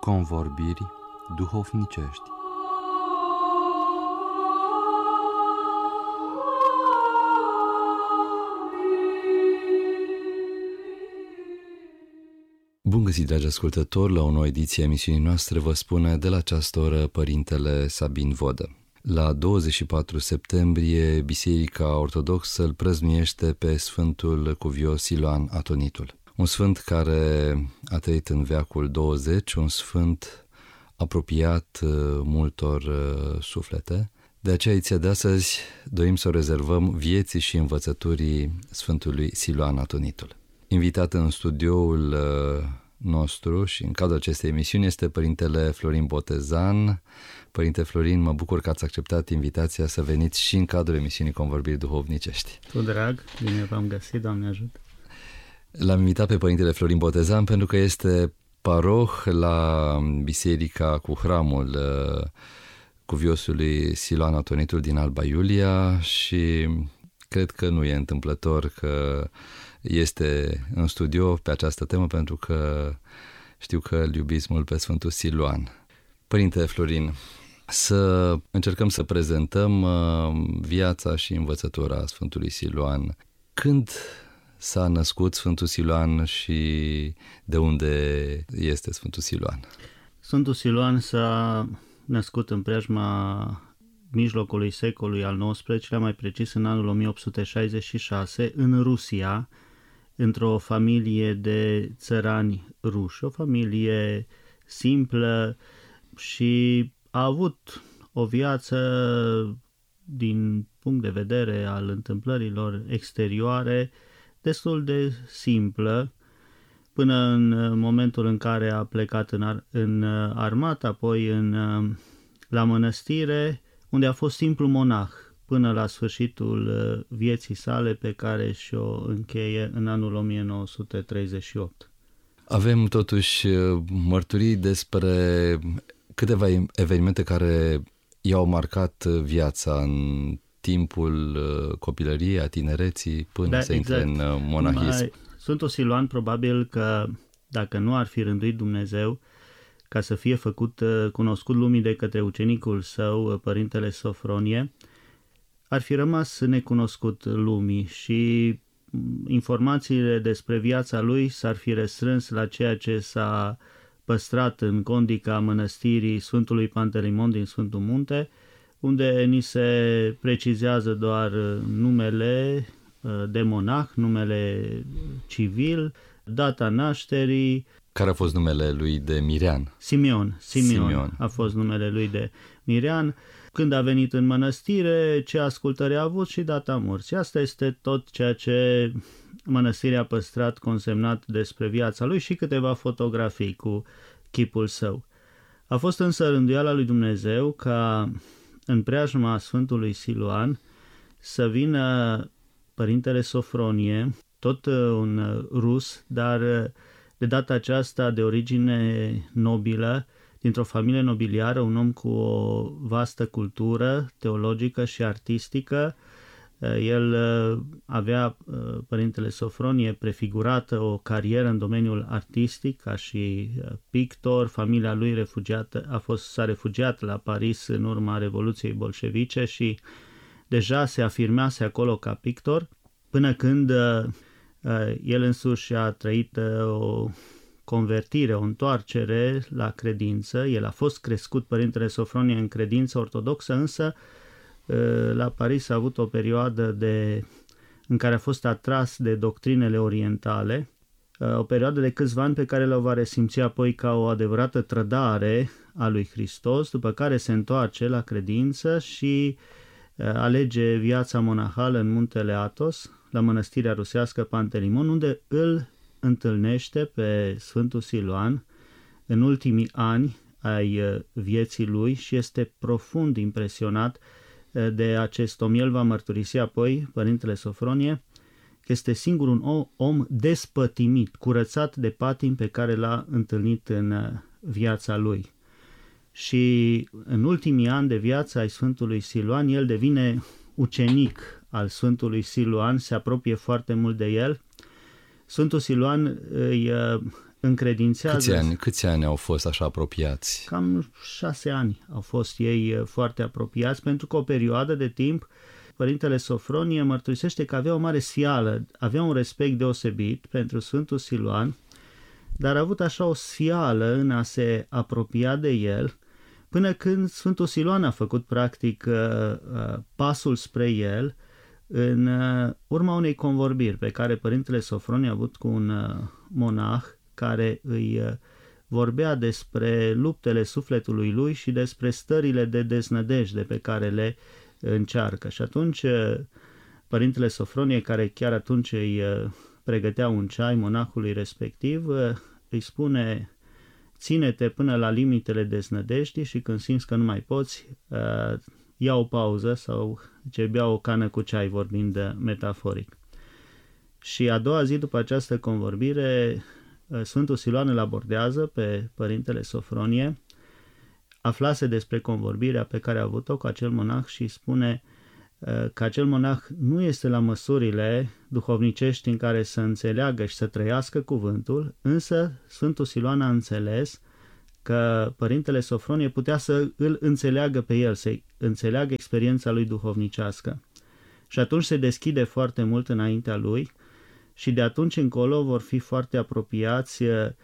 Convorbiri duhovnicești. Bun găsit, dragi ascultători, la o nouă ediție a emisiunii noastre. Vă spune de la această oră Părintele Sabin Vodă. La 24 septembrie, Biserica Ortodoxă îl prăznuiește pe Sfântul Cuvios Siluan Atonitul. Un sfânt care a trăit în veacul 20, un sfânt apropiat multor suflete. De aceea, ediția de astăzi dorim să o rezervăm vieții și învățăturii Sfântului Siluan Atonitul. Invitat în studioul nostru și în cadrul acestei emisiuni este Părintele Florin Botezan. Părinte Florin, mă bucur că ați acceptat invitația să veniți și în cadrul emisiunii Convorbiri duhovnicești. Cu drag, bine v-am găsit, Doamne ajută. L-am invitat pe Părintele Florin Botezan pentru că este paroh la biserica cu hramul Cuviosului Siluan Atonitul din Alba Iulia și cred că nu e întâmplător că este în studio pe această temă, pentru că știu că îl iubiți mult pe Sfântul Siluan. Părinte Florin, să încercăm să prezentăm viața și învățătura Sfântului Siluan. Când s-a născut Sfântul Siluan și de unde este Sfântul Siluan? Sfântul Siluan s-a născut în preajma mijlocului secolului al XIX-lea, mai precis în anul 1866, în Rusia, într-o familie de țărani ruși, o familie simplă, și a avut o viață din punct de vedere al întâmplărilor exterioare destul de simplă, până în momentul în care a plecat în armată, apoi la mănăstire, unde a fost simplu monah până la sfârșitul vieții sale, pe care și-o încheie în anul 1938. Avem totuși mărturii despre câteva evenimente care i-au marcat viața în timpul copilăriei, a tinereții, până să intre în monahism. Sfântul Siluan, probabil că dacă nu ar fi rânduit Dumnezeu ca să fie făcut cunoscut lumii de către ucenicul său, Părintele Sofronie, ar fi rămas necunoscut lumii și informațiile despre viața lui s-ar fi restrâns la ceea ce s-a păstrat în condica mănăstirii Sfântului Pantelimon din Sfântul Munte, unde ni se precizează doar numele de monah, numele civil, data nașterii. Care a fost numele lui de Mirian? Simeon a fost numele lui de Mirian. Când a venit în mănăstire, ce ascultări a avut și data morții. Asta este tot ceea ce mănăstirea a păstrat consemnat despre viața lui și câteva fotografii cu chipul său. A fost însă rânduiala lui Dumnezeu ca în preajma Sfântului Siluan să vină Părintele Sofronie, tot un rus, dar de data aceasta de origine nobilă, dintr-o familie nobiliară, un om cu o vastă cultură teologică și artistică. El avea, Părintele Sofronie, prefigurată o carieră în domeniul artistic ca și pictor. Familia lui s-a refugiat la Paris în urma Revoluției bolșevice și deja se afirmase acolo ca pictor, până când el însuși a trăit o convertire, o întoarcere la credință. El a fost crescut, Părintele Sofronie, în credință ortodoxă, însă la Paris a avut o perioadă în care a fost atras de doctrinele orientale, o perioadă de câțiva ani pe care le va resimți apoi ca o adevărată trădare a lui Hristos, după care se întoarce la credință și alege viața monahală în muntele Athos, la mănăstirea rusească Pantelimon, unde îl întâlnește pe Sfântul Siluan în ultimii ani ai vieții lui și este profund impresionat de acest om. El va mărturisi apoi, Părintele Sofronie, că este singurul un om despătimit, curățat de patim pe care l-a întâlnit în viața lui. Și în ultimii ani de viață ai Sfântului Siluan, el devine ucenic al Sfântului Siluan, se apropie foarte mult de el. Sfântul Siluan îi încredințează. Câți ani au fost așa apropiați? Cam 6 ani au fost ei foarte apropiați, pentru că o perioadă de timp Părintele Sofronie mărturisește că avea o mare sfială, avea un respect deosebit pentru Sfântul Siluan, dar a avut așa o sfială în a se apropia de el, până când Sfântul Siluan a făcut practic pasul spre el în urma unei convorbiri pe care Părintele Sofronie a avut cu un monah care îi vorbea despre luptele sufletului lui și despre stările de deznădejde pe care le încearcă. Și atunci Părintele Sofronie, care chiar atunci îi pregătea un ceai monahului respectiv, îi spune: ține-te până la limitele deznădejdii și când simți că nu mai poți, ia o pauză sau bea o cană cu ceai, vorbind metaforic. Și a doua zi după această convorbire, Sfântul Siluan îl abordează pe Părintele Sofronie, aflase despre convorbirea pe care a avut-o cu acel monah și spune că acel monah nu este la măsurile duhovnicești în care să înțeleagă și să trăiască cuvântul, însă Sfântul Siluan a înțeles că Părintele Sofronie putea să îl înțeleagă pe el, să înțeleagă experiența lui duhovnicească. Și atunci se deschide foarte mult înaintea lui și de atunci încolo vor fi foarte apropiați.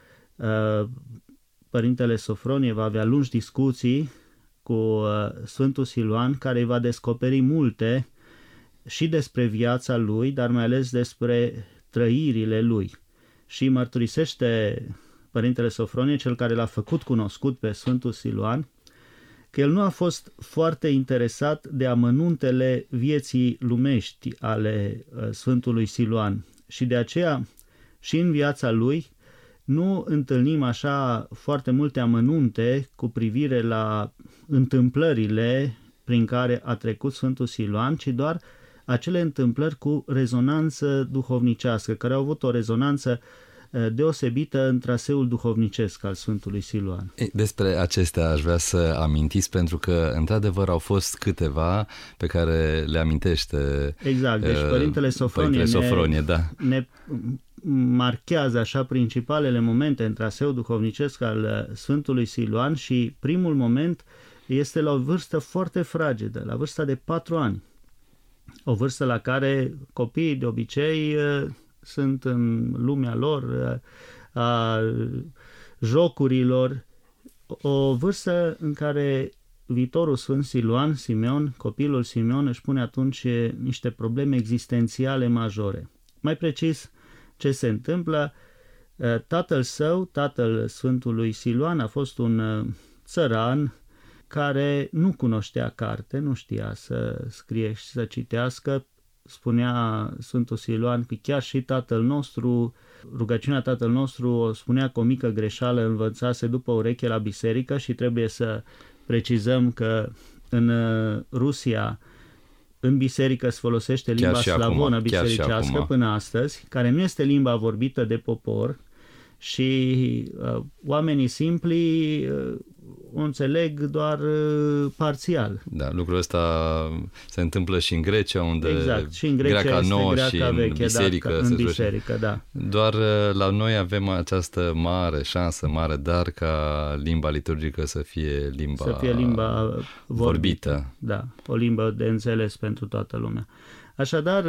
Părintele Sofronie va avea lungi discuții cu Sfântul Siluan, care îi va descoperi multe și despre viața lui, dar mai ales despre trăirile lui. Și mărturisește Părintele Sofronie, cel care l-a făcut cunoscut pe Sfântul Siluan, că el nu a fost foarte interesat de amănuntele vieții lumești ale Sfântului Siluan și de aceea și în viața lui nu întâlnim așa foarte multe amănunte cu privire la întâmplările prin care a trecut Sfântul Siluan, ci doar acele întâmplări cu rezonanță duhovnicească, care au avut o rezonanță deosebită în traseul duhovnicesc al Sfântului Siluan. Despre acestea aș vrea să amintiți, pentru că într-adevăr au fost câteva pe care le amintește. Exact, deci Părintele Sofronie ne marchează așa principalele momente în traseul duhovnicesc al Sfântului Siluan și primul moment este la o vârstă foarte fragedă, la vârsta de 4 ani. O vârstă la care copiii de obicei sunt în lumea lor, a jocurilor, o vârstă în care viitorul Sfânt Siluan, Simeon, copilul Simeon, își pune atunci niște probleme existențiale majore. Mai precis, ce se întâmplă? Tatăl său, tatăl Sfântului Siluan, a fost un țăran care nu cunoștea carte, nu știa să scrie și să citească. Spunea Sfântul Siluan că chiar și Tatăl nostru, rugăciunea Tatăl nostru o spunea cu o mică greșeală, învățase după ureche la biserică și trebuie să precizăm că în Rusia, în biserică se folosește limba slavonă bisericească până astăzi, care nu este limba vorbită de popor și oamenii simpli o înțeleg doar parțial. Da, lucrul ăsta se întâmplă și în Grecia, unde exact, și în Grecia este nouă greaca și în veche, biserică. Da, în biserică, da. Doar la noi avem această mare șansă, mare dar ca limba liturgică să fie limba vorbită. Da, o limbă de înțeles pentru toată lumea. Așadar,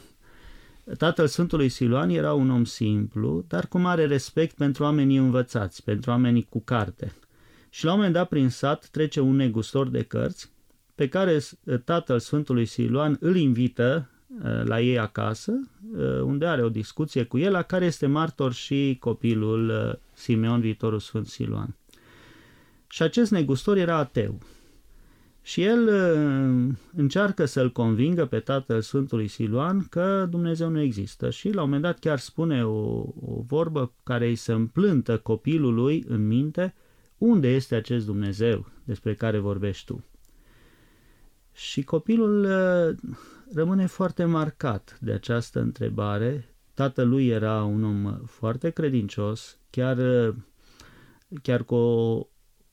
tatăl Sfântului Siluan era un om simplu, dar cu mare respect pentru oamenii învățați, pentru oamenii cu carte. Și la un moment dat prin sat trece un negustor de cărți pe care tatăl Sfântului Siluan îl invită la ei acasă, unde are o discuție cu el, la care este martor și copilul Simeon, viitorul Sfânt Siluan. Și acest negustor era ateu. Și el încearcă să-l convingă pe tatăl Sfântului Siluan că Dumnezeu nu există și la un moment dat chiar spune o vorbă care îi se împlântă copilului în minte: unde este acest Dumnezeu despre care vorbești tu? Și copilul rămâne foarte marcat de această întrebare. Tatălui era un om foarte credincios, chiar cu o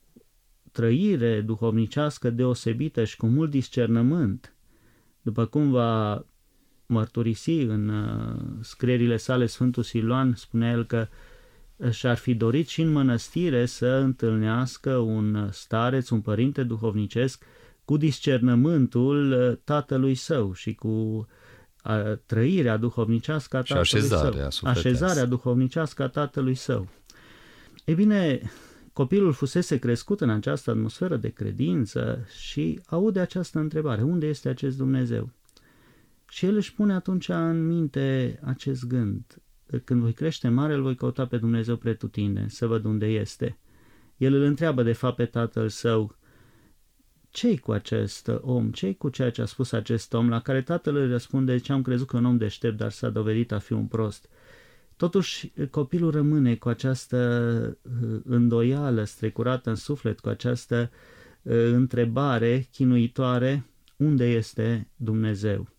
trăire duhovnicească deosebită și cu mult discernământ. După cum va mărturisi în scrierile sale Sfântul Siluan, spunea el că și-ar fi dorit și în mănăstire să întâlnească un stareț, un părinte duhovnicesc cu discernământul tatălui său și cu trăirea duhovnicească a tatălui său. Așezarea duhovnicească a tatălui său. Ei bine, copilul fusese crescut în această atmosferă de credință și aude această întrebare: unde este acest Dumnezeu? Și el își pune atunci în minte acest gând: când voi crește mare, îl voi căuta pe Dumnezeu pretutindeni, să văd unde este. El îl întreabă de fapt pe tatăl său: ce-i cu acest om? Ce-i cu ceea ce a spus acest om? La care tatăl îi răspunde: ce am crezut că un om deștept, dar s-a dovedit a fi un prost. Totuși, copilul rămâne cu această îndoială strecurată în suflet, cu această întrebare chinuitoare: unde este Dumnezeu?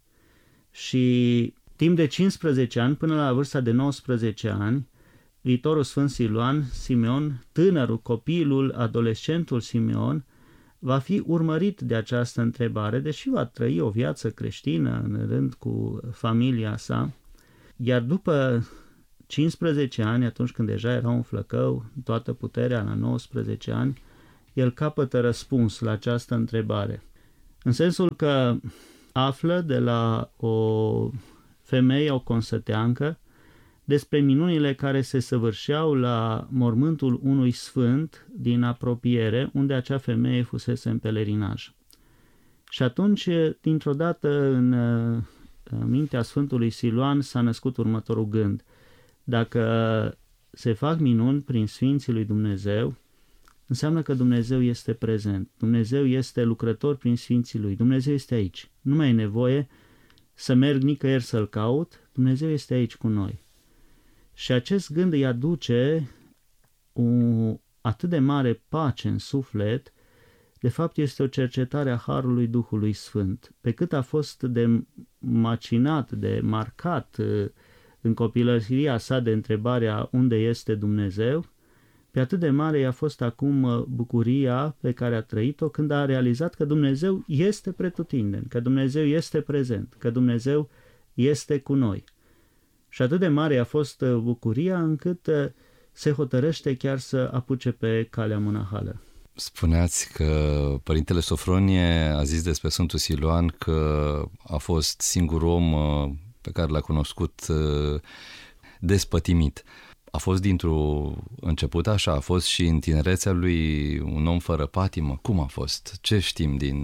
Și timp de 15 ani, până la vârsta de 19 ani, viitorul Sfânt Simeon, tânărul, copilul, adolescentul Simeon, va fi urmărit de această întrebare, deși va trăi o viață creștină în rând cu familia sa, iar după 15 ani, atunci când deja era un flăcău, toată puterea, la 19 ani, el capătă răspuns la această întrebare. În sensul că află de la o femeie, o consăteancă, despre minunile care se săvârșeau la mormântul unui sfânt din apropiere, unde acea femeie fusese în pelerinaj. Și atunci, dintr-o dată, în mintea Sfântului Siluan s-a născut următorul gând: dacă se fac minuni prin Sfinții lui Dumnezeu, înseamnă că Dumnezeu este prezent, Dumnezeu este lucrător prin Sfinții lui, Dumnezeu este aici. Nu mai e nevoie să merg nicăieri să-L caut, Dumnezeu este aici cu noi. Și acest gând îi aduce o atât de mare pace în suflet. De fapt, este o cercetare a Harului Duhului Sfânt. Pe cât a fost de macinat, de marcat în copilăria sa de întrebarea unde este Dumnezeu, pe atât de mare i-a fost acum bucuria pe care a trăit-o când a realizat că Dumnezeu este pretutindeni, că Dumnezeu este prezent, că Dumnezeu este cu noi. Și atât de mare a fost bucuria încât se hotărăște chiar să apuce pe calea monahală. Spuneați că Părintele Sofronie a zis despre Sfântul Siluan că a fost singurul om pe care l-a cunoscut despătimit. A fost dintr-un început așa, a fost și în tinerețea lui un om fără patimă? Cum a fost? Ce știm din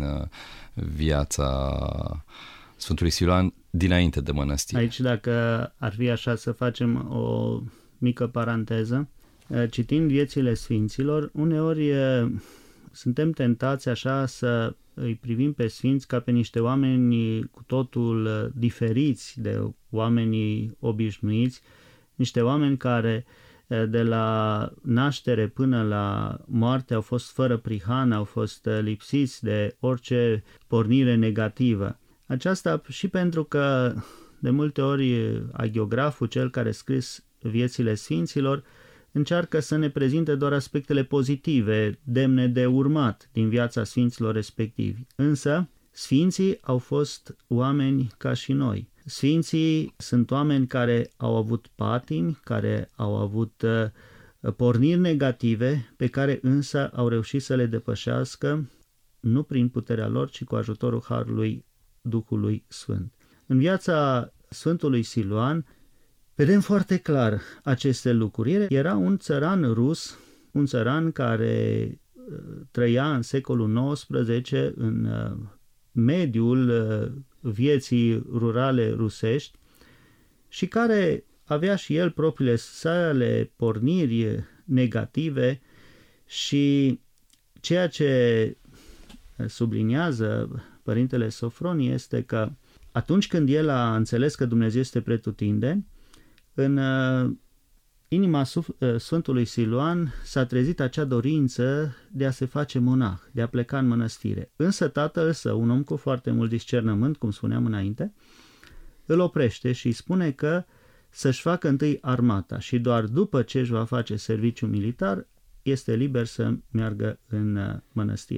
viața Sfântului Siluan dinainte de mănăstire? Aici, dacă ar fi așa să facem o mică paranteză, citind viețile Sfinților, uneori suntem tentați așa să îi privim pe Sfinți ca pe niște oameni cu totul diferiți de oamenii obișnuiți, niște oameni care de la naștere până la moarte au fost fără prihană, au fost lipsiți de orice pornire negativă. Aceasta și pentru că de multe ori agiograful, cel care a scris viețile Sfinților, încearcă să ne prezinte doar aspectele pozitive, demne de urmat din viața Sfinților respectivi. Însă, Sfinții au fost oameni ca și noi. Sfinții sunt oameni care au avut patimi, care au avut porniri negative, pe care însă au reușit să le depășească, nu prin puterea lor, ci cu ajutorul Harului Duhului Sfânt. În viața Sfântului Siluan vedem foarte clar aceste lucruri. El era un țăran rus, un țăran care trăia în secolul XIX în mediul vieții rurale rusești și care avea și el propriile sale porniri negative și ceea ce subliniază Părintele Sofronie este că atunci când el a înțeles că Dumnezeu este pretutindeni, în inima Sfântului Siluan s-a trezit acea dorință de a se face monah, de a pleca în mănăstire. Însă tatăl său, un om cu foarte mult discernământ, cum spuneam înainte, îl oprește și îi spune că să-și facă întâi armata și doar după ce își va face serviciu militar este liber să meargă în mănăstire.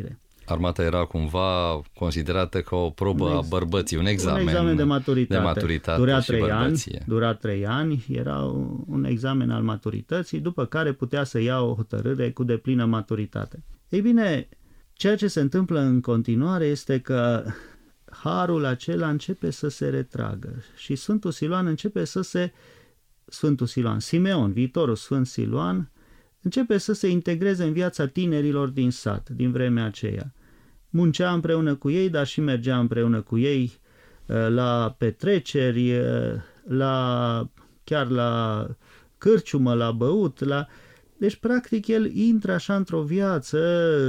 Armata era cumva considerată ca o probă a bărbății, un examen de maturitate. Dura 3 ani, era un examen al maturității, după care putea să ia o hotărâre cu deplină maturitate. Ei bine, ceea ce se întâmplă în continuare este că harul acela începe să se retragă și Simeon, viitorul Sfânt Siluan, începe să se integreze în viața tinerilor din sat, din vremea aceea. Muncea împreună cu ei, dar și mergea împreună cu ei la petreceri, chiar la cârciumă, la băut. Deci, practic, el intră așa într-o viață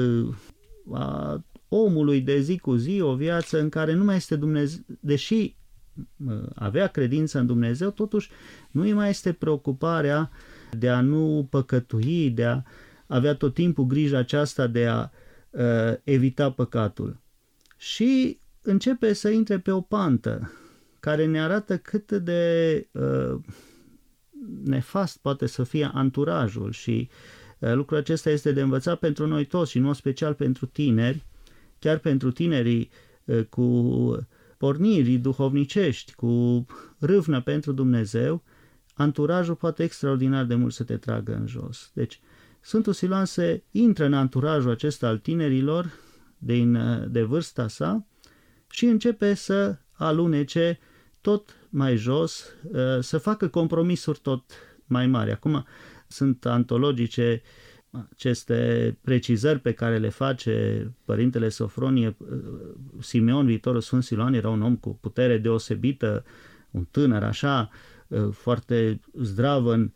a omului de zi cu zi, o viață în care nu mai este Dumnezeu, deși avea credință în Dumnezeu, totuși nu îi mai este preocuparea de a nu păcătui, de a avea tot timpul grija aceasta de a evita păcatul. Și începe să intre pe o pantă care ne arată cât de nefast poate să fie anturajul și lucrul acesta este de învățat pentru noi toți și în mod special pentru tineri, chiar pentru tinerii cu porniri duhovnicești, cu râvnă pentru Dumnezeu, anturajul poate extraordinar de mult să te tragă în jos. Deci, Sfântul Siluan se intră în anturajul acesta al tinerilor de vârsta sa și începe să alunece tot mai jos, să facă compromisuri tot mai mari. Acum sunt antologice aceste precizări pe care le face Părintele Sofronie. Simeon, viitorul Sfânt Siluan, era un om cu putere deosebită, un tânăr așa, foarte zdravăn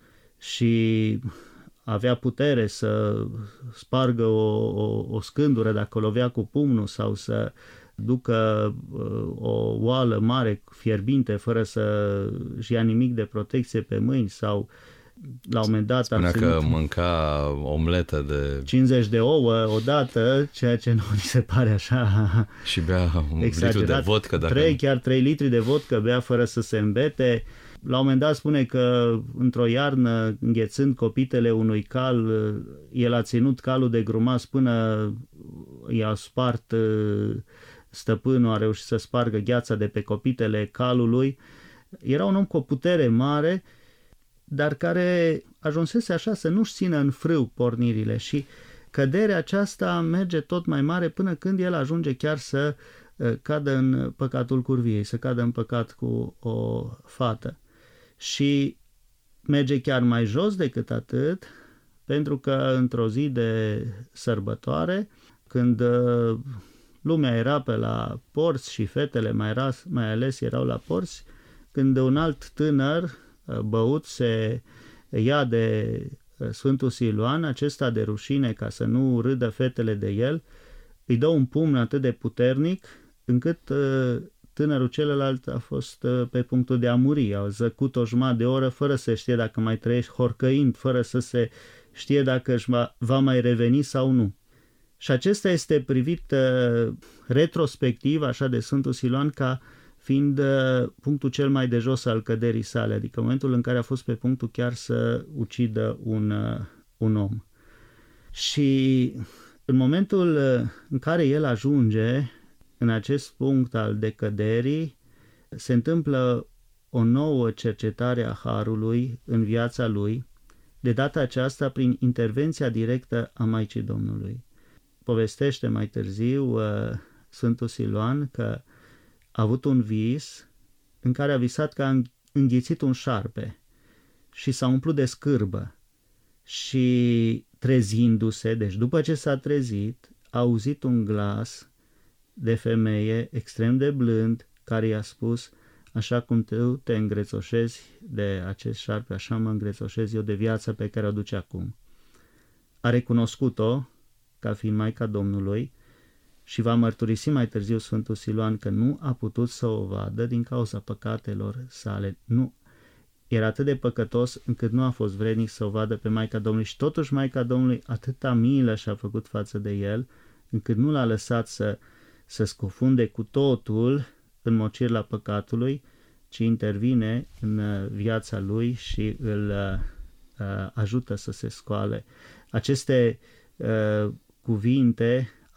și avea putere să spargă o scândură dacă o lovea cu pumnul sau să ducă o oală mare, fierbinte, fără să-și ia nimic de protecție pe mâini sau la un moment dat spunea că mânca omletă de 50 de ouă odată, ceea ce nu mi se pare așa și bea un litru de vodcă. Chiar 3 litri de vodcă bea fără să se îmbete. La un moment dat spune că într-o iarnă, înghețând copitele unui cal, el a ținut calul de grumas până i-a spart, stăpânul a reușit să spargă gheața de pe copitele calului. Era un om cu o putere mare, dar care ajunsese așa să nu-și țină în frâu pornirile și căderea aceasta merge tot mai mare până când el ajunge chiar să cadă în păcatul curviei, să cadă în păcat cu o fată. Și merge chiar mai jos decât atât, pentru că într-o zi de sărbătoare, când lumea era pe la porți și fetele mai ales erau la porți, când un alt tânăr băut se ia de Sfântul Siluan, acesta de rușine ca să nu râdă fetele de el, îi dă un pumn atât de puternic încât tânărul celălalt a fost pe punctul de a muri. A zăcut o jumătate de oră fără să știe dacă mai trăiește, horcăind, fără să se știe dacă își va mai reveni sau nu. Și acesta este privit retrospectiv, așa, de Sfântul Siluan, ca fiind punctul cel mai de jos al căderii sale, adică momentul în care a fost pe punctul chiar să ucidă un om. Și în momentul în care el ajunge în acest punct al decăderii, se întâmplă o nouă cercetare a harului în viața lui, de data aceasta prin intervenția directă a Maicii Domnului. Povestește mai târziu Sfântul Siluan că a avut un vis în care a visat că a înghițit un șarpe și s-a umplut de scârbă și trezindu-se, deci după ce s-a trezit, a auzit un glas de femeie extrem de blând care i-a spus: așa cum tu te îngrețoșezi de acest șarpe, așa mă îngrețoșez eu de viața pe care o duce acum. A recunoscut-o ca fiind Maica Domnului și va mărturisi mai târziu Sfântul Siluan că nu a putut să o vadă din cauza păcatelor sale. Nu, era atât de păcătos încât nu a fost vrednic să o vadă pe Maica Domnului și totuși Maica Domnului atâta milă și-a făcut față de el încât nu l-a lăsat să scufunde cu totul în mocirla păcatului, ci intervine în viața lui și îl ajută să se scoale. Aceste cuvinte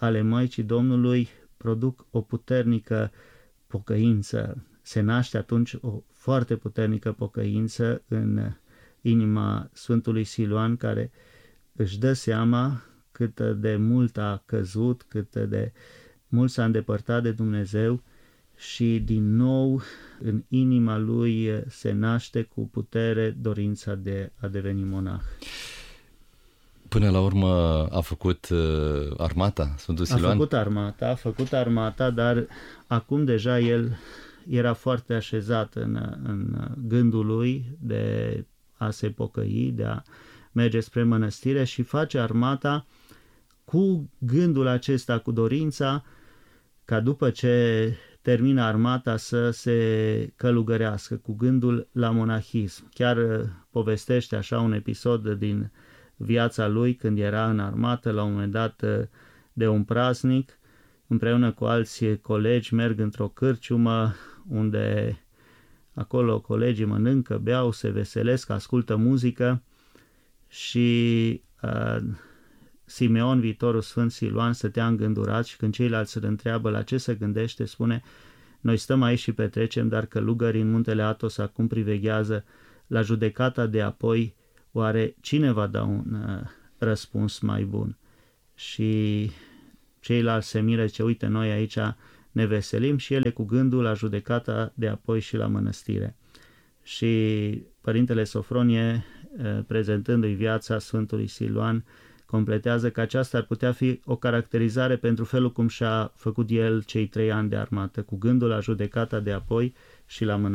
ale Maicii Domnului produc o puternică pocăință. Se naște atunci o foarte puternică pocăință în inima Sfântului Siluan, care își dă seama cât de mult a căzut, cât de mult s-a îndepărtat de Dumnezeu și din nou în inima lui se naște cu putere dorința de a deveni monah. Până la urmă a făcut armata, Sfântul Siluan? A făcut armata, dar acum deja el era foarte așezat în gândul lui de a se pocăi, de a merge spre mănăstire și face armata cu gândul acesta, cu dorința ca după ce termină armata să se călugărească, cu gândul la monahism. Chiar povestește așa un episod din viața lui când era în armată, la un moment dat de un praznic, împreună cu alți colegi merg într-o cârciumă unde acolo colegii mănâncă, beau, se veselesc, ascultă muzică și Simeon, viitorul Sfânt Siluan, stătea îngândurat și când ceilalți îl întreabă la ce se gândește, spune: noi stăm aici și petrecem, dar călugării în muntele Athos acum priveghează la judecata de apoi, oare cine va da un răspuns mai bun? Și ceilalți se miră, ce uite, noi aici ne veselim și ele cu gândul la judecata de apoi și la mănăstire. Și Părintele Sofronie, prezentându-i viața Sfântului Siluan, completează că aceasta ar putea fi o caracterizare pentru felul cum și-a făcut el cei 3 ani de armată, cu gândul la judecata de apoi și la mănăstire.